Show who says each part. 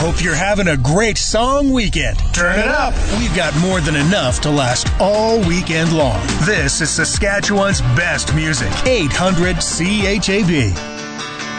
Speaker 1: Hope you're having a great song weekend. Turn it up. We've got more than enough to last all weekend long. This is Saskatchewan's best music. 800 CHAB.